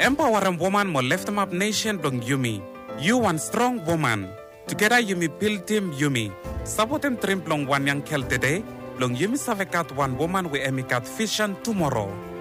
Empower a woman mo lift up nation dong Yumi. You one strong woman. Together Yumi build team Yumi. Support him trim long one young kel today. Long Yumi savekat one woman we emikat vision tomorrow.